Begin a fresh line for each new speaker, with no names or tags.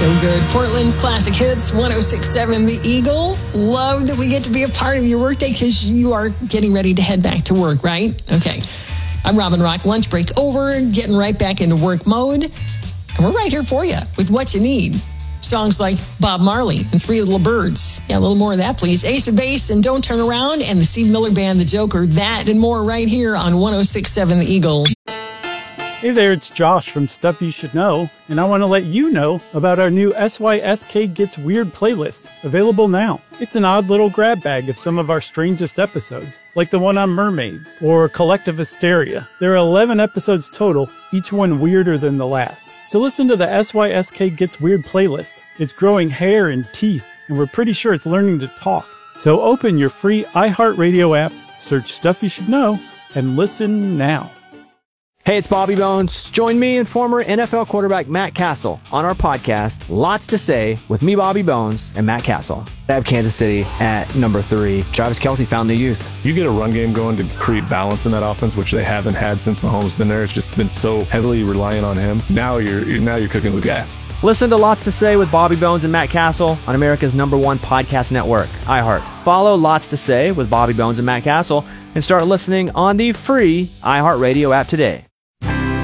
So good. Portland's Classic Hits, 106.7 The Eagle. Love that we get to be a part of your workday because you are getting ready to head back to work, right? Okay. I'm Robin Rock. Lunch break over, getting right back into work mode. And we're right here for you with what you need. Songs like Bob Marley and Three Little Birds. Yeah, a little more of that, please. Ace of Base and Don't Turn Around, and the Steve Miller Band, The Joker. That and more right here on 106.7 The Eagle.
Hey there, it's Josh from Stuff You Should Know, and I want to let you know about our new SYSK Gets Weird playlist, available now. It's an odd little grab bag of some of our strangest episodes, like the one on mermaids, or collective hysteria. There are 11 episodes total, each one weirder than the last. So listen to the SYSK Gets Weird playlist. It's growing hair and teeth, and we're pretty sure it's learning to talk. So open your free iHeartRadio app, search Stuff You Should Know, and listen now.
Hey, it's Bobby Bones. Join me and former NFL quarterback Matt Castle on our podcast, Lots to Say, with me, Bobby Bones, and Matt Castle. I have Kansas City at number 3. Travis Kelce found new youth.
You get a run game going to create balance in that offense, which they haven't had since Mahomes been there. It's just been so heavily reliant on him. Now you're cooking with gas.
Listen to Lots to Say with Bobby Bones and Matt Castle on America's #1 podcast network, iHeart. Follow Lots to Say with Bobby Bones and Matt Castle and start listening on the free iHeartRadio app today.